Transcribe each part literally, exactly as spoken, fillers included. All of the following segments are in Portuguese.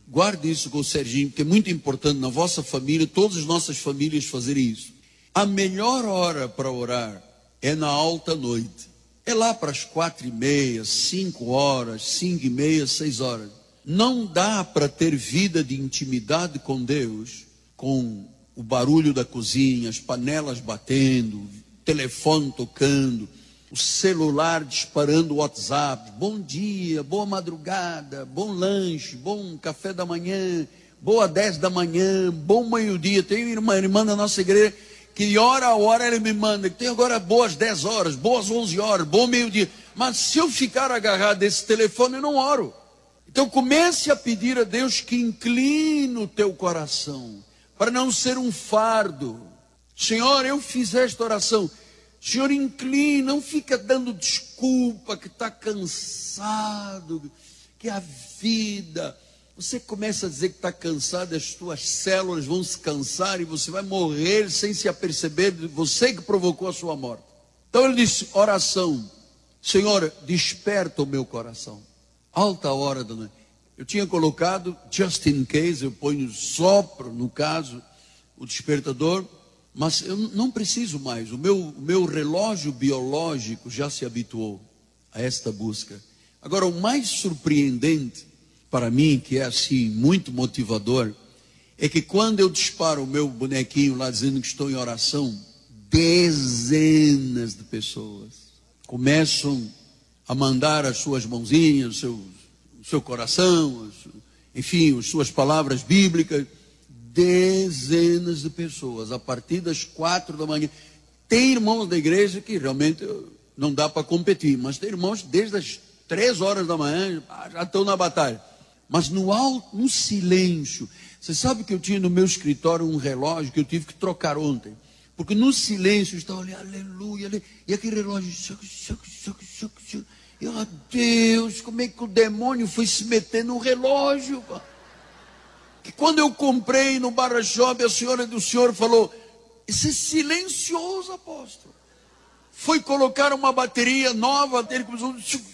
Guarde isso com o Serginho, porque é muito importante na vossa família, todas as nossas famílias fazerem isso. A melhor hora para orar é na alta noite. É lá para as quatro e meia, cinco horas, cinco e meia, seis horas. Não dá para ter vida de intimidade com Deus com o barulho da cozinha, as panelas batendo, o telefone tocando, o celular disparando o WhatsApp. Bom dia, boa madrugada, bom lanche, bom café da manhã, boa dez da manhã, bom meio-dia. Tem uma irmã, irmã da nossa igreja que hora a hora ele me manda, que tem agora boas dez horas, boas onze horas, bom meio-dia. Mas se eu ficar agarrado a esse telefone, eu não oro. Então comece a pedir a Deus que incline o teu coração, para não ser um fardo. Senhor, eu fiz esta oração. Senhor, incline, não fica dando desculpa que está cansado, que a vida... Você começa a dizer que está cansado, as tuas células vão se cansar e você vai morrer sem se aperceber de você que provocou a sua morte. Então ele disse, oração. Senhor, desperta o meu coração. Alta hora da noite. Eu tinha colocado, just in case, eu ponho sopro, no caso, o despertador, mas eu não preciso mais. O meu, o meu relógio biológico já se habituou a esta busca. Agora, o mais surpreendente para mim, que é assim, muito motivador, é que quando eu disparo o meu bonequinho lá dizendo que estou em oração, dezenas de pessoas começam a mandar as suas mãozinhas, o seu, o seu coração, enfim, as suas palavras bíblicas. Dezenas de pessoas, a partir das quatro da manhã. Tem irmãos da igreja que realmente não dá para competir, mas tem irmãos que desde as três horas da manhã já estão na batalha. Mas no alto, no silêncio. Você sabe que eu tinha no meu escritório um relógio que eu tive que trocar ontem. Porque no silêncio eu estava ali, aleluia, aleluia, e aquele relógio, e oh Deus, como é que o demônio foi se meter no relógio? Que quando eu comprei no Barra Shop, a senhora do senhor falou, isso é silencioso, apóstolo. Foi colocar uma bateria nova, ele começou,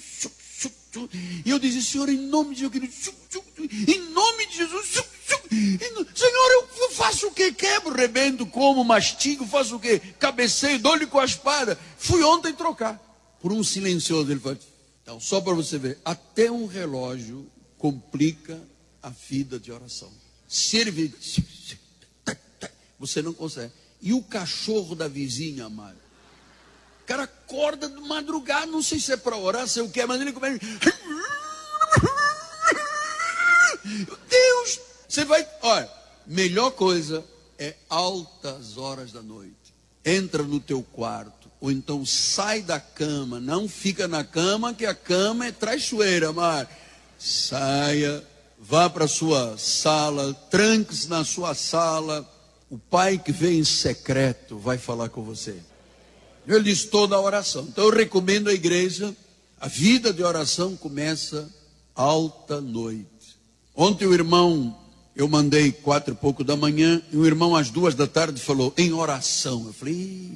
e eu disse, Senhor, em nome de Jesus, em nome de Jesus, Senhor, eu faço o que? Quebro, rebento, como, mastigo, faço o que? Cabeceio, dou-lhe com a espada. Fui ontem trocar por um silencioso. Ele falou, então, só para você ver, até um relógio complica a vida de oração. Se ele você não consegue. E o cachorro da vizinha, amado? O cara acorda de madrugada, não sei se é para orar, se eu quero, mas ele começa. Meu Deus! Você vai. Olha, melhor coisa é altas horas da noite. Entra no teu quarto, ou então sai da cama. Não fica na cama, que a cama é traiçoeira, mas saia, vá para a sua sala, tranque-se na sua sala. O pai que vem em secreto vai falar com você. Ele diz toda a oração. Então eu recomendo à igreja, a vida de oração começa alta noite. Ontem o irmão, eu mandei quatro e pouco da manhã, e o irmão às duas da tarde falou, em oração. Eu falei,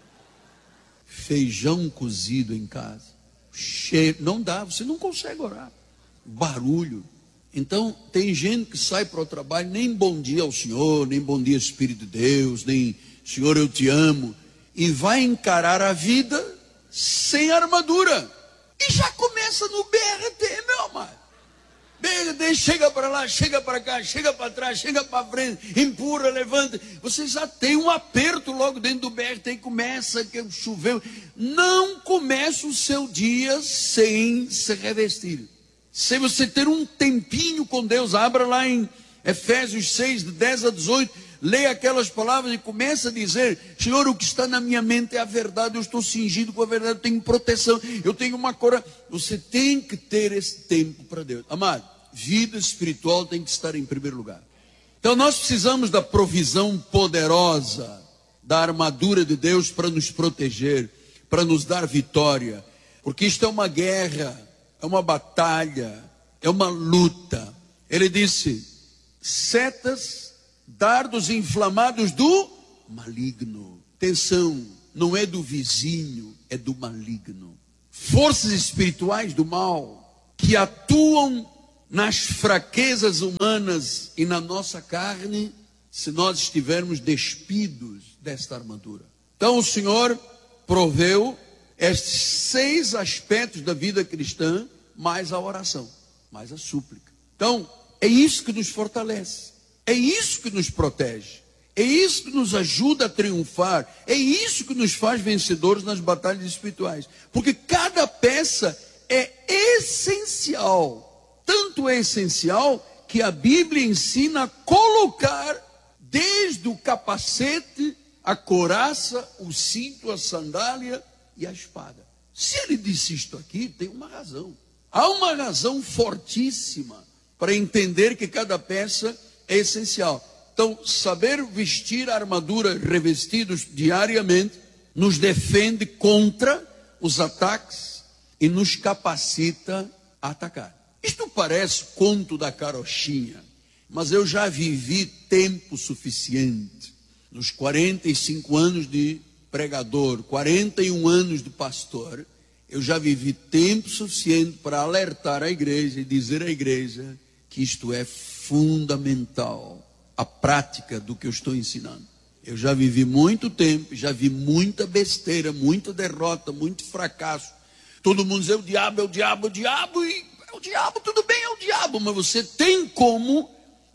feijão cozido em casa, cheiro, não dá, você não consegue orar, barulho. Então tem gente que sai para o trabalho, nem bom dia ao Senhor, nem bom dia Espírito de Deus, nem Senhor eu te amo, e vai encarar a vida sem armadura. E já começa no B R T, meu amado. B R T chega para lá, chega para cá, chega para trás, chega para frente, empurra, levanta. Você já tem um aperto logo dentro do B R T e começa que choveu. Não começa o seu dia sem se revestir. Se você ter um tempinho com Deus, abra lá em Efésios seis, de dez a dezoito. Leia aquelas palavras e começa a dizer, Senhor, o que está na minha mente é a verdade, eu estou cingido com a verdade, eu tenho proteção, eu tenho uma cora. Você tem que ter esse tempo para Deus. Amado, vida espiritual tem que estar em primeiro lugar. Então nós precisamos da provisão poderosa, da armadura de Deus para nos proteger, para nos dar vitória. Porque isto é uma guerra, é uma batalha, é uma luta. Ele disse, setas, dardos inflamados do maligno. Atenção, não é do vizinho, é do maligno. Forças espirituais do mal que atuam nas fraquezas humanas e na nossa carne, se nós estivermos despidos desta armadura. Então o Senhor proveu estes seis aspectos da vida cristã, mais a oração, mais a súplica. Então, é isso que nos fortalece, é isso que nos protege, é isso que nos ajuda a triunfar, é isso que nos faz vencedores nas batalhas espirituais. Porque cada peça é essencial, tanto é essencial que a Bíblia ensina a colocar desde o capacete, a couraça, o cinto, a sandália e a espada. Se ele disse isto aqui, tem uma razão. Há uma razão fortíssima para entender que cada peça é essencial. Então, saber vestir a armadura, revestidos diariamente, nos defende contra os ataques e nos capacita a atacar. Isto parece conto da carochinha, mas eu já vivi tempo suficiente, nos quarenta e cinco anos de pregador, quarenta e um anos de pastor, eu já vivi tempo suficiente para alertar a igreja e dizer à igreja que isto é fundamental, a prática do que eu estou ensinando. Eu já vivi muito tempo, já vi muita besteira, muita derrota, muito fracasso. Todo mundo diz, é o diabo, é o diabo, é o diabo, e é o diabo, tudo bem, é o diabo, mas você tem como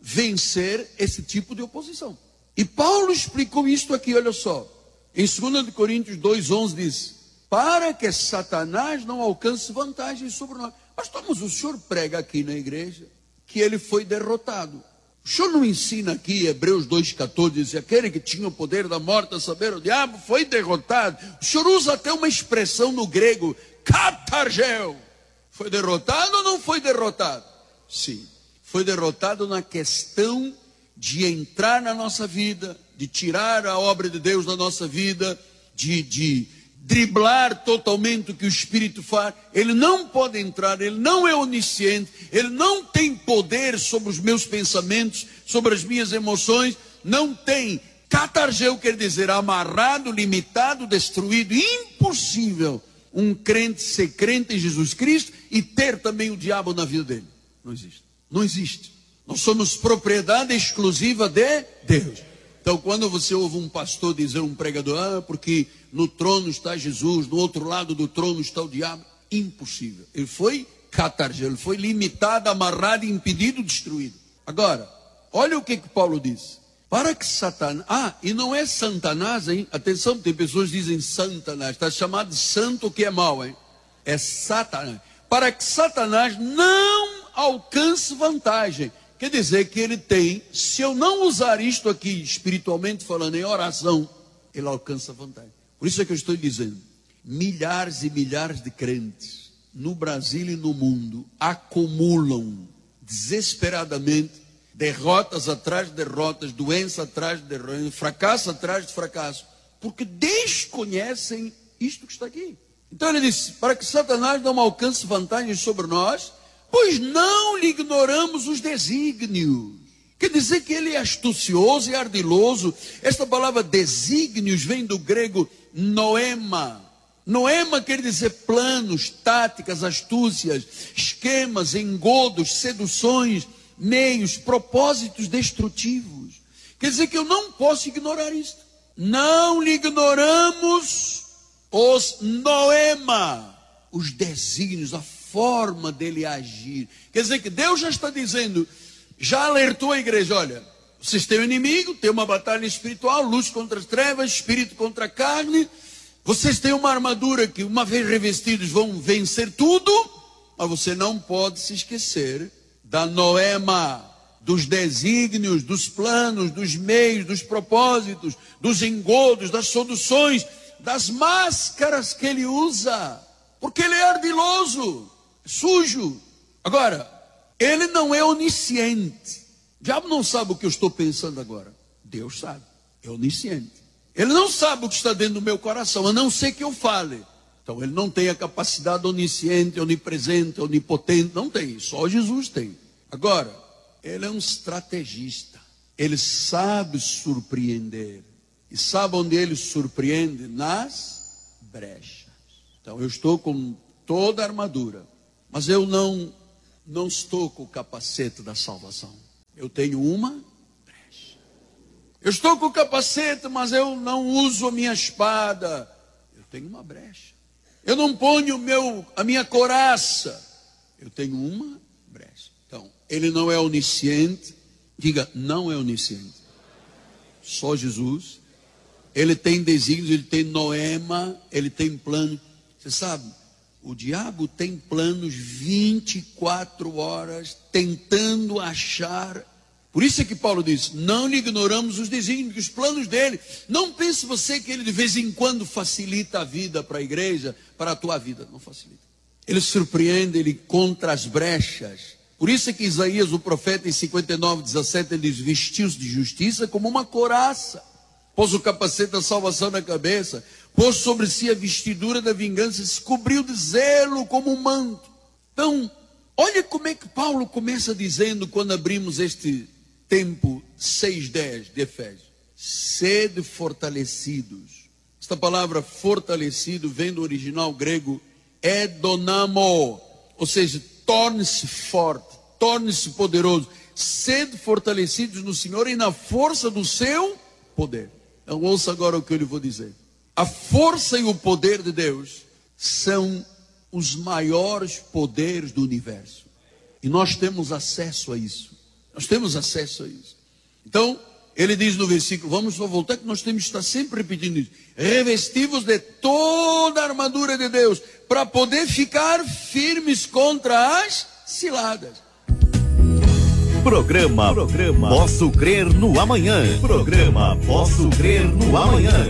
vencer esse tipo de oposição. E Paulo explicou isto aqui, olha só. Em dois Coríntios dois, onze diz, para que Satanás não alcance vantagens sobre nós. Mas Thomas, o senhor prega aqui na igreja que ele foi derrotado. O senhor não ensina aqui, Hebreus dois, catorze, diz, aquele que tinha o poder da morte, a saber, o diabo, foi derrotado. O senhor usa até uma expressão no grego, katargeu. Foi derrotado ou não foi derrotado? Sim, foi derrotado na questão de entrar na nossa vida, de tirar a obra de Deus da nossa vida, de, de driblar totalmente o que o Espírito faz. Ele não pode entrar, ele não é onisciente, ele não tem poder sobre os meus pensamentos, sobre as minhas emoções, não tem. Catargeu quer dizer amarrado, limitado, destruído. Impossível um crente ser crente em Jesus Cristo e ter também o diabo na vida dele. Não existe, não existe. Nós somos propriedade exclusiva de Deus. Então, quando você ouve um pastor dizer, um pregador, ah, porque no trono está Jesus, no outro lado do trono está o diabo, impossível. Ele foi catargeu, ele foi limitado, amarrado, impedido, destruído. Agora, olha o que que Paulo diz. Para que Satanás, ah, e não é Satanás, hein? Atenção, tem pessoas que dizem Satanás, está chamado de santo que é mau, hein? É Satanás. Para que Satanás não alcance vantagem. Quer dizer que ele tem, se eu não usar isto aqui, espiritualmente falando, em oração, ele alcança vantagem. Por isso é que eu estou dizendo, milhares e milhares de crentes, no Brasil e no mundo, acumulam desesperadamente, derrotas atrás de derrotas, doença atrás de doença, fracasso atrás de fracasso, porque desconhecem isto que está aqui. Então ele disse, para que Satanás não alcance vantagens sobre nós, pois não lhe ignoramos os desígnios. Quer dizer que ele é astucioso e ardiloso. Esta palavra desígnios vem do grego noema. Noema quer dizer planos, táticas, astúcias, esquemas, engodos, seduções, meios, propósitos destrutivos. Quer dizer que eu não posso ignorar isto. Não lhe ignoramos os noema, os desígnios, a forma dele agir. Quer dizer que Deus já está dizendo, já alertou a igreja, olha, vocês têm um inimigo, tem uma batalha espiritual, luz contra as trevas, espírito contra a carne, vocês têm uma armadura que uma vez revestidos vão vencer tudo, mas você não pode se esquecer da noema, dos desígnios, dos planos, dos meios, dos propósitos, dos engodos, das soluções, das máscaras que ele usa, porque ele é ardiloso, sujo. Agora, ele não é onisciente. O diabo não sabe o que eu estou pensando agora. Deus sabe, é onisciente. Ele não sabe o que está dentro do meu coração, a não ser que eu fale. Então ele não tem a capacidade onisciente, onipresente, onipotente, não tem, só Jesus tem. Agora, ele é um estrategista, ele sabe surpreender. E sabe onde ele surpreende? Nas brechas. Então eu estou com toda a armadura, mas eu não não estou com o capacete da salvação. Eu tenho uma brecha. Eu estou com o capacete, mas eu não uso a minha espada. Eu tenho uma brecha. Eu não ponho o meu, a minha couraça. Eu tenho uma brecha. Então, ele não é onisciente. Diga, não é onisciente. Só Jesus. Ele tem desígnios, ele tem noema, ele tem plano. Você sabe, o diabo tem planos vinte e quatro horas tentando achar. Por isso é que Paulo diz, não lhe ignoramos os desígnios, os planos dele. Não pense você que ele de vez em quando facilita a vida para a igreja, para a tua vida. Não facilita. Ele surpreende, ele contra as brechas. Por isso é que Isaías, o profeta, em cinquenta e nove, dezessete, ele diz, vestiu-se de justiça como uma couraça. Pôs o capacete da salvação na cabeça, pôs sobre si a vestidura da vingança e se cobriu de zelo como um manto. Então, olha como é que Paulo começa dizendo quando abrimos este tempo seis dez de Efésios. Sede fortalecidos. Esta palavra fortalecido vem do original grego edonamo, ou seja, torne-se forte, torne-se poderoso. Sede fortalecidos no Senhor e na força do seu poder. Então ouça agora o que eu lhe vou dizer. A força e o poder de Deus são os maiores poderes do universo. E nós temos acesso a isso. Nós temos acesso a isso. Então, ele diz no versículo, vamos só voltar que nós temos que estar sempre repetindo isso. Revestivos de toda a armadura de Deus, para poder ficar firmes contra as ciladas. Programa, Programa Posso Crer no Amanhã. Programa Posso Crer no Amanhã.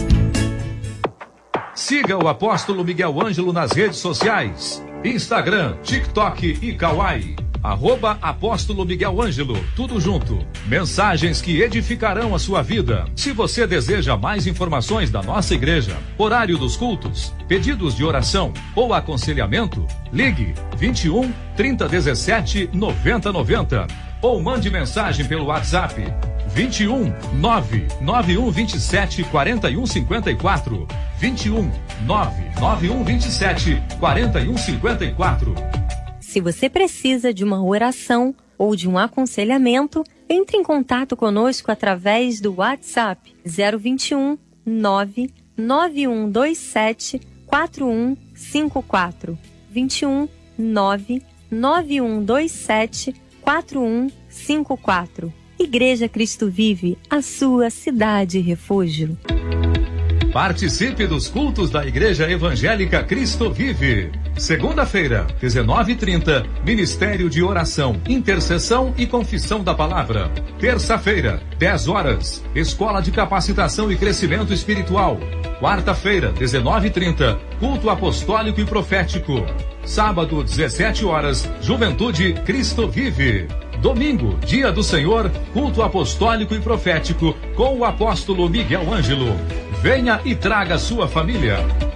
Siga o apóstolo Miguel Ângelo nas redes sociais. Instagram, TikTok e Kawaii. Arroba Apóstolo Miguel Ângelo, tudo junto. Mensagens que edificarão a sua vida. Se você deseja mais informações da nossa igreja, horário dos cultos, pedidos de oração ou aconselhamento, ligue vinte e um, trinta, dezessete, noventa, noventa ou mande mensagem pelo WhatsApp vinte e um, nove nove um vinte e sete, quarenta e um cinquenta e quatro. vinte e um, nove nove um vinte e sete, quarenta e um cinquenta e quatro. Se você precisa de uma oração ou de um aconselhamento, entre em contato conosco através do WhatsApp zero vinte e um, nove nove um dois sete, quatro um cinco quatro. vinte e um, nove nove um dois sete, quatro um cinco quatro. Igreja Cristo Vive, a sua cidade refúgio. Participe dos cultos da Igreja Evangélica Cristo Vive. Segunda-feira, dezenove e trinta, Ministério de Oração, Intercessão e Confissão da Palavra. Terça-feira, dez horas, Escola de Capacitação e Crescimento Espiritual. Quarta-feira, dezenove e trinta, Culto Apostólico e Profético. Sábado, dezessete horas, Juventude Cristo Vive. Domingo, Dia do Senhor, Culto Apostólico e Profético com o apóstolo Miguel Ângelo. Venha e traga sua família.